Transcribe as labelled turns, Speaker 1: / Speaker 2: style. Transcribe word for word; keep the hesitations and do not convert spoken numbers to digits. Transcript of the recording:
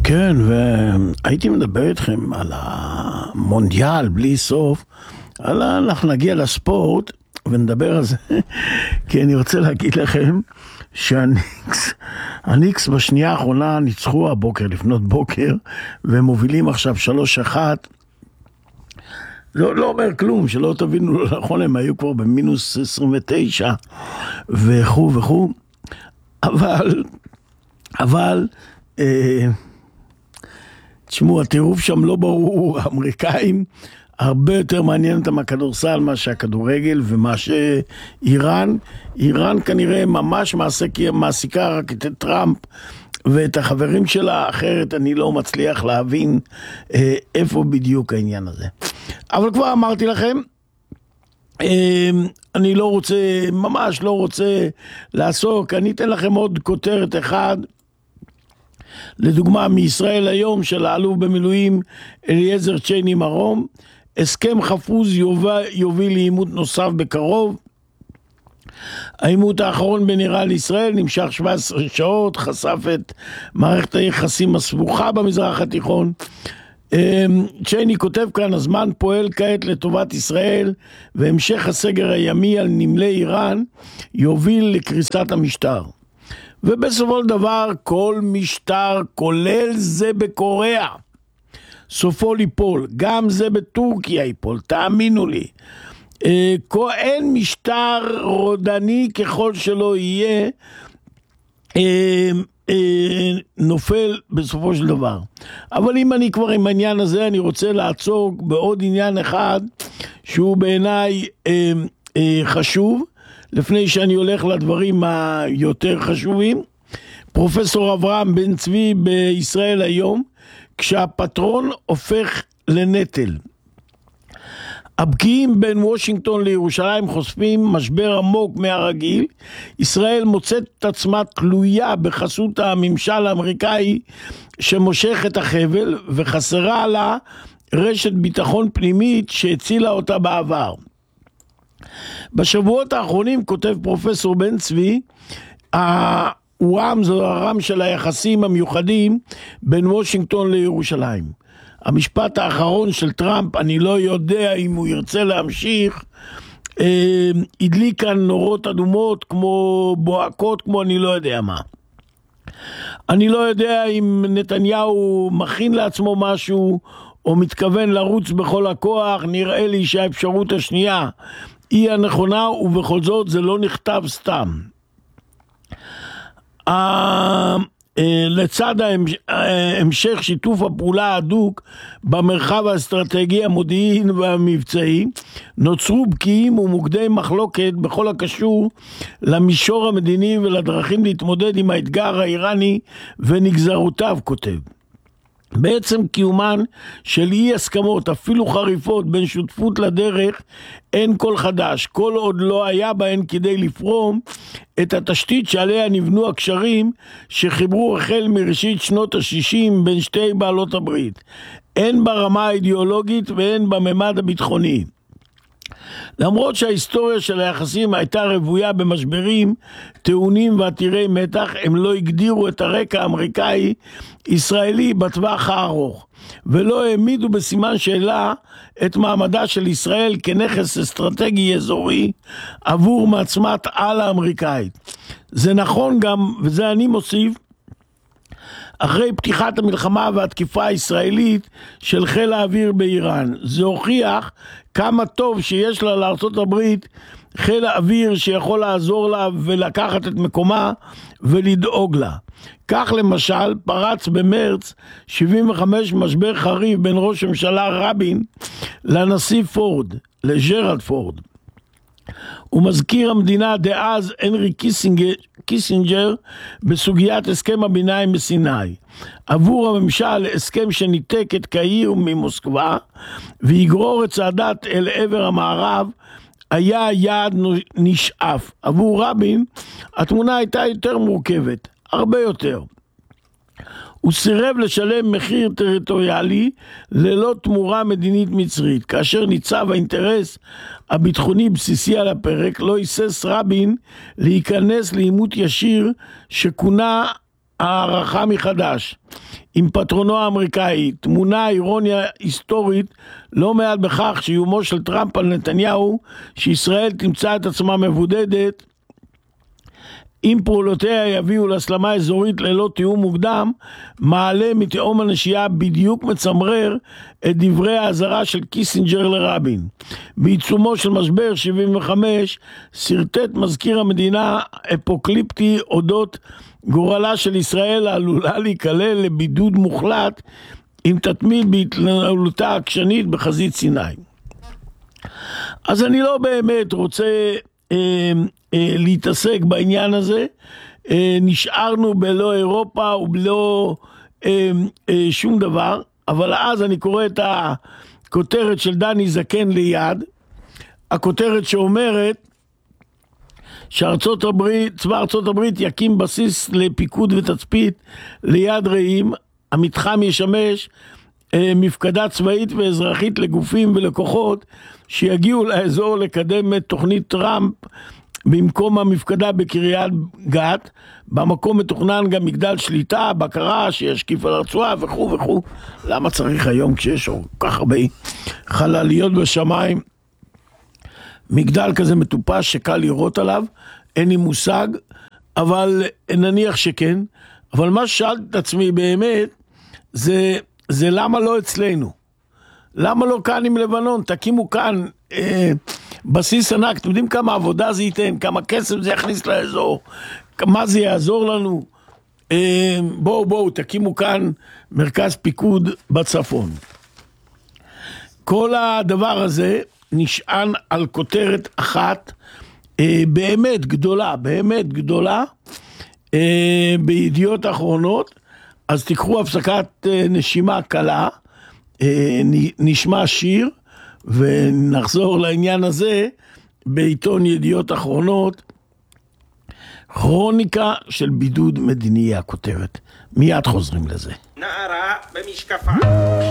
Speaker 1: כן, והייתי מדבר איתכם על המונדיאל בלי סוף, על אנחנו נגיע לספורט ונדבר על זה, כי אני רוצה להגיד לכם שהניקס, הניקס בשנייה האחרונה ניצחו הבוקר, לפנות בוקר, והם מובילים עכשיו שלוש אחת. לא, לא אומר כלום, שלא תבינו לא נכון, הם היו כבר במינוס עשרים ותשע וכו' וכו', אבל, אבל, אה, תשמעו, הטירוף שם לא ברור, האמריקאים הרבה יותר מעניין אותם הכדורסל, מה שהכדורגל ומה שאיראן, איראן כנראה ממש מעסיקה רק את טראמפ ואת החברים שלה, אחרת אני לא מצליח להבין אה, איפה בדיוק העניין הזה. אבל כבר אמרתי לכם, אה, אני לא רוצה, ממש לא רוצה לעסוק, אני אתן לכם עוד כותרת אחד, לדוגמה מישראל היום של האלוף במילואים אליעזר צ'ייני מרום, הסכם חפוז יוביל, יוביל לעימות נוסף בקרוב. העימות האחרון בין איראן לישראל נמשך שבע עשרה שעות, חשף את מערכת היחסים הסבוכה במזרח התיכון. צ'ייני כותב כאן, הזמן פועל כעת לטובת ישראל, והמשך הסגר הימי על נמלי איראן יוביל לקריסת המשטר. ובסופו של דבר כל משטר, כולל זה בקוריאה, סופו ליפול, גם זה בטורקיה ייפול, תאמינו לי. אין משטר רודני ככל שלא יהיה, נופל בסופו של דבר. אבל אם אני כבר עם העניין הזה, אני רוצה לעצור בעוד עניין אחד, שהוא בעיניי חשוב, לפני שאני הולך לדברים היותר חשובים. פרופסור אברהם בן צבי בישראל היום, כשהפטרון הופך לנטל. הבקיעים בין וושינגטון לירושלים חושפים משבר עמוק מהרגיל. ישראל מוצאת את עצמה תלויה בחסות הממשל האמריקאי שמושך את החבל, וחסרה לה רשת ביטחון פנימית שהצילה אותה בעבר. בשבועות האחרונים, כותב פרופסור בן צבי, הוואם זו הרם של היחסים המיוחדים בין וושינגטון לירושלים. המשפט האחרון של טראמפ, אני לא יודע אם הוא ירצה להמשיך, אה, הדליק כאן נורות אדומות כמו בוהקות, כמו אני לא יודע מה. אני לא יודע אם נתניהו מכין לעצמו משהו או מתכוון לרוץ בכל הכוח. נראה לי שהאפשרות השנייה היא הנכונה, ובכל זאת זה לא נכתב סתם. לצד המשך שיתוף הפעולה ההדוק במרחב האסטרטגי, המודיעין והמבצעי, נוצרו בקיעים ומוקדי מחלוקת בכל הקשור למישור המדיני ולדרכים להתמודד עם האתגר האיראני ונגזרותיו, כותב. בעצם קיומן של אי הסכמות, אפילו חריפות, בין שותפות לדרך, אין כל חדש, כל עוד לא היה בהן כדי לפרום את התשתית שעליה נבנו הקשרים שחיברו החל מראשית שנות ה-שישים בין שתי בעלות הברית, הן ברמה האידיאולוגית והן בממד הביטחוני. למרות שההיסטוריה של היחסים הייתה רבויה במשברים, טעונים ועתירי מתח, הם לא הגדירו את הרקע האמריקאי ישראלי בטווח הארוך, ולא העמידו בסימן שאלה את מעמדה של ישראל כנכס אסטרטגי אזורי עבור מעצמת על האמריקאית. זה נכון גם, וזה אני מוסיף, אחרי פתיחת המלחמה והתקיפה הישראלית של חיל האוויר באיראן. זה הוכיח כמה טוב שיש לה לארצות הברית חיל האוויר שיכול לעזור לה ולקחת את מקומה ולדאוג לה. כך למשל פרץ במרץ שבעים וחמש משבר חריף בין ראש הממשלה רבין לנשיא פורד, לג'רלד פורד. ומזכיר המדינה דאז הנרי קיסינגר, קיסינג'ר בסוגיית הסכם הביניים בסיני. עבור הממשל הסכם שניתק את קהיר ממוסקבה ויגרור את צעדת אל עבר המערב היה יעד נשאף. עבור רבין התמונה הייתה יותר מורכבת, הרבה יותר. הוא סירב לשלם מחיר טריטוריאלי ללא תמורה מדינית מצרית. כאשר ניצב האינטרס הביטחוני בסיסי על הפרק, לא היסס רבין להיכנס לעימות ישיר שכונה הערכה מחדש. עם פטרונו האמריקאי. תמונה אירוניה היסטורית לא מעט בכך שאיומו של טראמפ על נתניהו שישראל תמצא את עצמה מבודדת אם פעולותיה יביאו להסלמה אזורית ללא תיאום מוקדם, מעלה מתהום הנשייה בדיוק מצמרר את דברי האזהרה של קיסינג'ר לרבין. בעיצומו של משבר שבעים וחמש סרטט מזכיר המדינה אפוקליפטי אודות גורלה של ישראל העלולה להיכלל לבידוד מוחלט אם תתמיד בהתנהלותה העקשנית בחזית סיני. אז אני לא באמת רוצה אה, אה, להתעסק בעניין הזה. אה, נשארנו בלא אירופה ובלא אה, אה, שום דבר, אבל אז אני קורא את הכותרת של דני זקן ליד, הכותרת שאומרת שארצות הברית, צבא ארצות הברית יקים בסיס לפיקוד ותצפית ליד רעים, המתחם ישמש אה, מפקדה צבאית ואזרחית לגופים ולכוחות שיגיעו לאזור לקדם את תוכנית טראמפ במקום המפקדה בקריית גת. במקום מתוכנן גם מגדל שליטה, בקרה שישקיף על הרצועה וכו' וכו'. למה צריך היום כשיש כל כך הרבה חלליות בשמיים מגדל כזה מטופש שקל לראות עליו? אין לי מושג, אבל נניח שכן. אבל מה ששאלתי את עצמי באמת זה, זה למה לא אצלנו? למה לא כאן עם לבנון? תקימו כאן אה, בסיס ענק. אתם יודעים כמה עבודה זה ייתן, כמה כסף זה יכניס לאזור, מה זה יעזור לנו? אה, בואו בואו תקימו כאן מרכז פיקוד בצפון. כל הדבר הזה נשען על כותרת אחת אה, באמת גדולה, באמת גדולה אה, בידיעות אחרונות. אז תיקחו הפסקת אה, נשימה קלה, אה, נשמע שיר ונחזור לעניין הזה. בעיתון ידיעות אחרונות, כרוניקה של בידוד מדיני הכותרת. מיד חוזרים לזה.
Speaker 2: נערה במשקפיים